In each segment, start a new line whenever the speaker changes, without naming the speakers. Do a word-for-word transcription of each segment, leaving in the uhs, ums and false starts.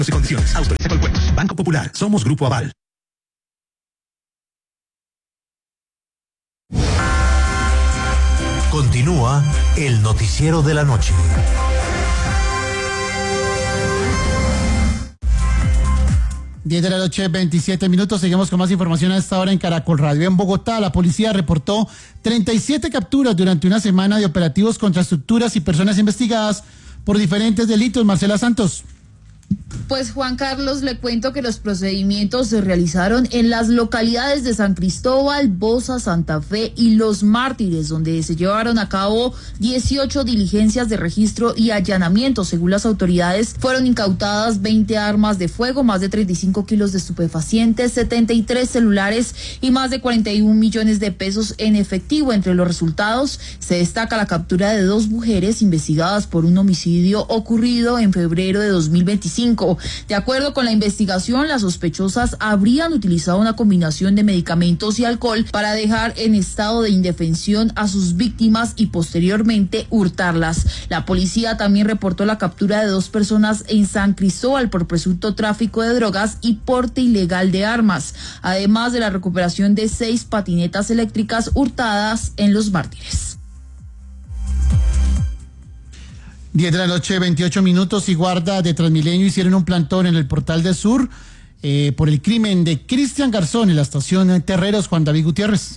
y condiciones. Autoriza Colpuertos. Banco Popular. Somos Grupo Aval.
Continúa el noticiero de la noche.
diez de la noche, veintisiete minutos. Seguimos con más información a esta hora en Caracol Radio. En Bogotá, la policía reportó treinta y siete capturas durante una semana de operativos contra estructuras y personas investigadas por diferentes delitos. Marcela Santos.
Pues Juan Carlos, le cuento que los procedimientos se realizaron en las localidades de San Cristóbal, Bosa, Santa Fe y Los Mártires, donde se llevaron a cabo dieciocho diligencias de registro y allanamiento. Según las autoridades, fueron incautadas veinte armas de fuego, más de treinta y cinco kilos de estupefacientes, setenta y tres celulares y más de cuarenta y un millones de pesos en efectivo. Entre los resultados se destaca la captura de dos mujeres investigadas por un homicidio ocurrido en febrero de dos mil veinticinco. De acuerdo con la investigación, las sospechosas habrían utilizado una combinación de medicamentos y alcohol para dejar en estado de indefensión a sus víctimas y posteriormente hurtarlas. La policía también reportó la captura de dos personas en San Cristóbal por presunto tráfico de drogas y porte ilegal de armas, además de la recuperación de seis patinetas eléctricas hurtadas en Los Mártires.
diez de la noche, veintiocho minutos, y guarda de Transmilenio hicieron un plantón en el Portal del Sur eh, por el crimen de Cristian Garzón en la estación Terreros. Juan David Gutiérrez.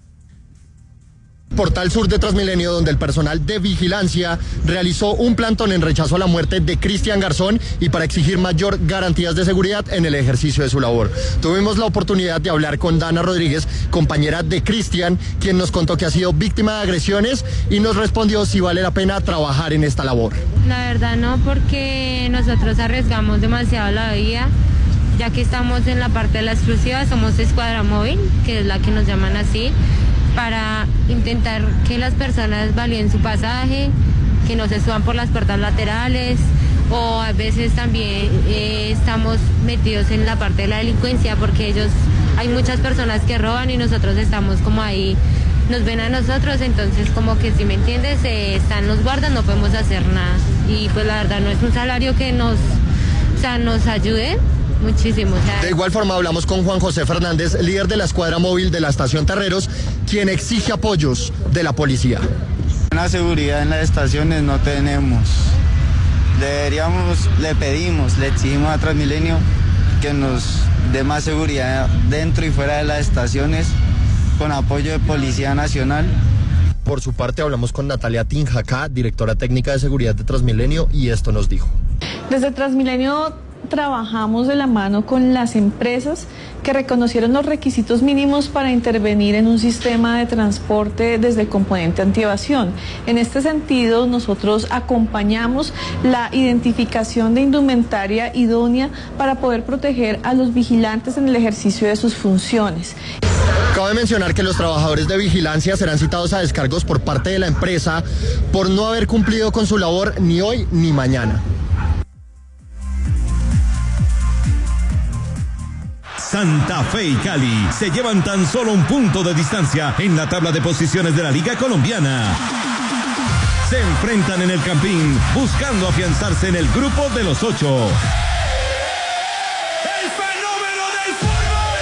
Portal Sur de Transmilenio, donde el personal de vigilancia realizó un plantón en rechazo a la muerte de Cristian Garzón y para exigir mayor garantías de seguridad en el ejercicio de su labor. Tuvimos la oportunidad de hablar con Dana Rodríguez, compañera de Cristian, quien nos contó que ha sido víctima de agresiones y nos respondió si vale la pena trabajar en esta labor.
La verdad no, porque nosotros arriesgamos demasiado la vida, ya que estamos en la parte de la exclusiva, somos escuadra móvil, que es la que nos llaman así, para intentar que las personas validen su pasaje, que no se suban por las puertas laterales, o a veces también eh, estamos metidos en la parte de la delincuencia, porque ellos, hay muchas personas que roban y nosotros estamos como ahí, nos ven a nosotros, entonces como que si me entiendes, eh, están los guardas, no podemos hacer nada, y pues la verdad no es un salario que nos, o sea, nos ayude muchísimo. O sea.
De igual forma hablamos con Juan José Fernández, líder de la escuadra móvil de la estación Terreros, quien exige apoyos de la policía.
Una seguridad en las estaciones no tenemos. Deberíamos, le pedimos, le exigimos a Transmilenio que nos dé más seguridad dentro y fuera de las estaciones con apoyo de Policía Nacional.
Por su parte hablamos con Natalia Tinjacá, directora técnica de seguridad de Transmilenio, y esto nos dijo.
Desde Transmilenio trabajamos de la mano con las empresas que reconocieron los requisitos mínimos para intervenir en un sistema de transporte desde el componente antievasión. En este sentido, nosotros acompañamos la identificación de indumentaria idónea para poder proteger a los vigilantes en el ejercicio de sus funciones.
Cabe mencionar que los trabajadores de vigilancia serán citados a descargos por parte de la empresa por no haber cumplido con su labor ni hoy ni mañana.
Santa Fe y Cali se llevan tan solo un punto de distancia en la tabla de posiciones de la Liga Colombiana. Se enfrentan en el Campín buscando afianzarse en el grupo de los ocho.
¡El fenómeno del fútbol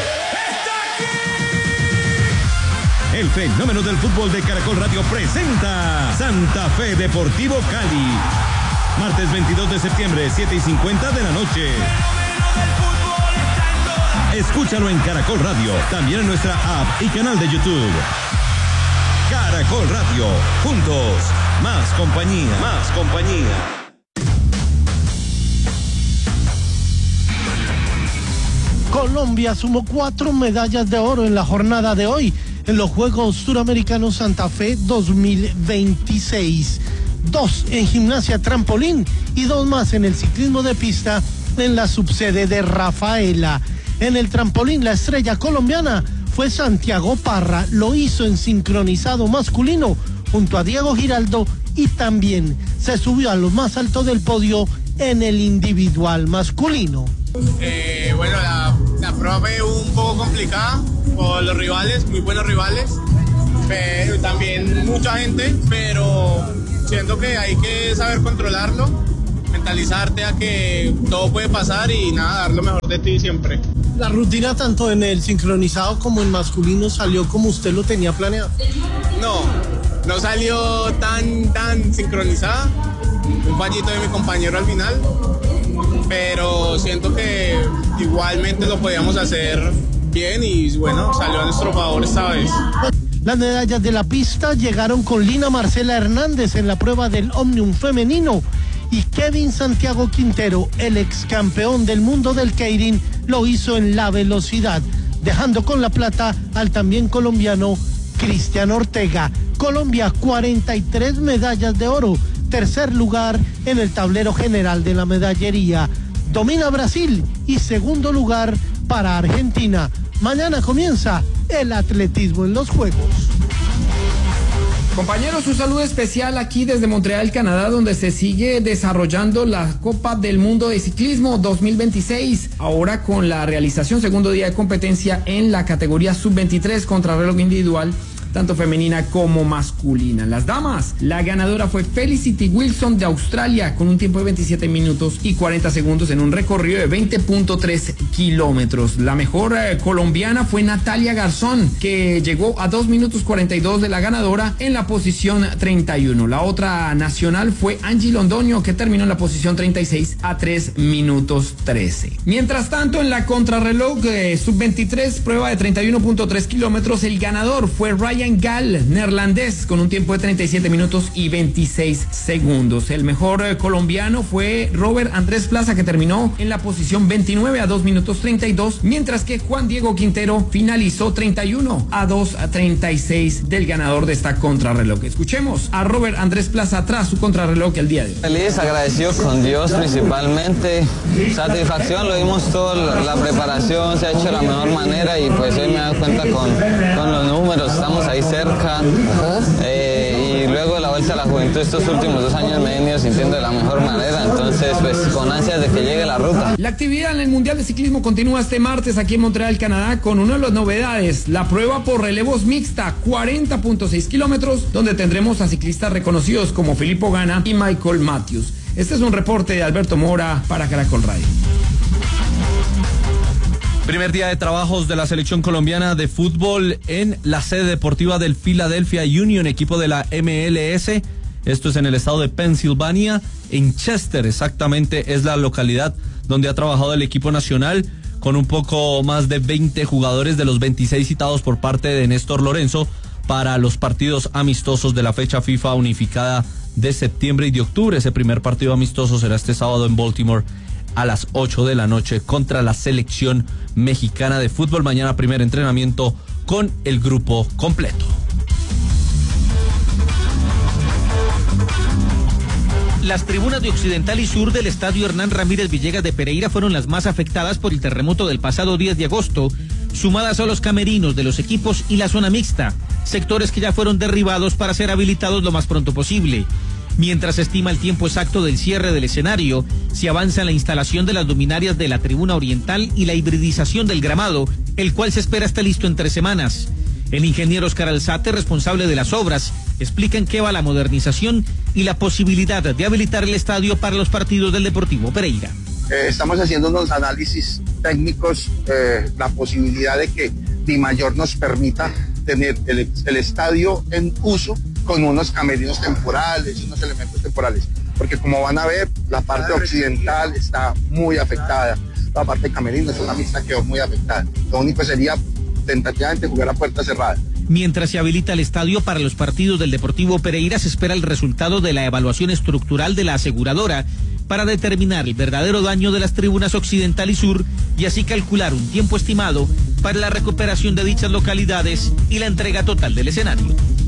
está aquí!
El fenómeno del fútbol de Caracol Radio presenta Santa Fe Deportivo Cali. Martes veintidós de septiembre, siete y cincuenta de la noche. Escúchalo en Caracol Radio, también en nuestra app y canal de YouTube. Caracol Radio, juntos, más compañía, más compañía.
Colombia sumó cuatro medallas de oro en la jornada de hoy en los Juegos Suramericanos Santa Fe dos mil veintiséis. Dos en gimnasia trampolín y dos más en el ciclismo de pista en la subsede de Rafaela. En el trampolín, la estrella colombiana fue Santiago Parra, lo hizo en sincronizado masculino junto a Diego Giraldo y también se subió a lo más alto del podio en el individual masculino.
Eh, bueno, la, la prueba fue un poco complicada por los rivales, muy buenos rivales, pero también mucha gente, pero siento que hay que saber controlarlo. mentalizarte a que todo puede pasar y nada, dar lo mejor de ti siempre.
La rutina tanto en el sincronizado como en masculino salió como usted lo tenía planeado.
No, no salió tan, tan sincronizada. Un fallito de mi compañero al final, pero siento que igualmente lo podíamos hacer bien y bueno, salió a nuestro favor esta vez.
Las medallas de la pista llegaron con Lina Marcela Hernández en la prueba del Omnium femenino y Kevin Santiago Quintero, el ex campeón del mundo del Keirin, lo hizo en la velocidad, dejando con la plata al también colombiano Cristian Ortega. Colombia, cuarenta y tres medallas de oro, tercer lugar en el tablero general de la medallería. Domina Brasil y segundo lugar para Argentina. Mañana comienza el atletismo en los Juegos.
Compañeros, un saludo especial aquí desde Montreal, Canadá, donde se sigue desarrollando la Copa del Mundo de Ciclismo dos mil veintiséis, ahora con la realización segundo día de competencia en la categoría sub veintitrés contrarreloj individual, tanto femenina como masculina. Las damas, la ganadora fue Felicity Wilson de Australia con un tiempo de veintisiete minutos y cuarenta segundos en un recorrido de veinte punto tres kilómetros. La mejor eh, colombiana fue Natalia Garzón, que llegó a dos minutos cuarenta y dos de la ganadora en la posición treinta y uno. La otra nacional fue Angie Londoño, que terminó en la posición treinta y seis a tres minutos trece. Mientras tanto, en la contrarreloj eh, sub veintitrés, prueba de treinta y uno punto tres kilómetros, el ganador fue Ryan Gall, neerlandés, con un tiempo de treinta y siete minutos y veintiséis segundos. El mejor eh, colombiano fue Robert Andrés Plaza, que terminó en la posición veintinueve a dos minutos treinta y dos, mientras que Juan Diego Quintero finalizó treinta y uno a dos a treinta y seis del ganador de esta contrarreloj. Escuchemos a Robert Andrés Plaza tras su contrarreloj el día de hoy.
Feliz, agradecido con Dios principalmente, satisfacción, lo dimos todo, la preparación se ha hecho de la mejor manera y pues hoy me he dado cuenta con, con los números, estamos ahí cerca, eh, y luego de la Vuelta a la Juventud estos últimos dos años me he venido sintiendo de la mejor manera, entonces pues con ansias de que llegue la ruta.
La actividad en el Mundial de Ciclismo continúa este martes aquí en Montreal, Canadá, con una de las novedades, la prueba por relevos mixta, cuarenta punto seis kilómetros, donde tendremos a ciclistas reconocidos como Filippo Ganna y Michael Matthews. Este es un reporte de Alberto Mora para Caracol Radio.
Primer día de trabajos de la selección colombiana de fútbol en la sede deportiva del Philadelphia Union, equipo de la M L S. Esto es en el estado de Pensilvania, en Chester, exactamente es la localidad donde ha trabajado el equipo nacional, con un poco más de veinte jugadores de los veintiséis citados por parte de Néstor Lorenzo para los partidos amistosos de la fecha FIFA unificada de septiembre y de octubre. Ese primer partido amistoso será este sábado en Baltimore a las ocho de la noche contra la selección mexicana de fútbol. Mañana primer entrenamiento con el grupo completo.
Las tribunas de Occidental y Sur del Estadio Hernán Ramírez Villegas de Pereira fueron las más afectadas por el terremoto del pasado diez de agosto, sumadas a los camerinos de los equipos y la zona mixta, sectores que ya fueron derribados para ser habilitados lo más pronto posible. Mientras se estima el tiempo exacto del cierre del escenario, se avanza en la instalación de las luminarias de la tribuna oriental y la hibridización del gramado, el cual se espera esté listo en tres semanas. El ingeniero Oscar Alzate, responsable de las obras, explica en qué va la modernización y la posibilidad de habilitar el estadio para los partidos del Deportivo Pereira.
Eh, estamos haciendo unos análisis técnicos, eh, la posibilidad de que Dimayor nos permita tener el, el estadio en uso con unos camerinos temporales, unos elementos temporales, porque como van a ver, la parte occidental está muy afectada, la parte de camerinos, una mixta quedó muy afectada. Lo único sería tentativamente jugar a puerta cerrada.
Mientras se habilita el estadio para los partidos del Deportivo Pereira, se espera el resultado de la evaluación estructural de la aseguradora para determinar el verdadero daño de las tribunas occidental y sur y así calcular un tiempo estimado para la recuperación de dichas localidades y la entrega total del escenario.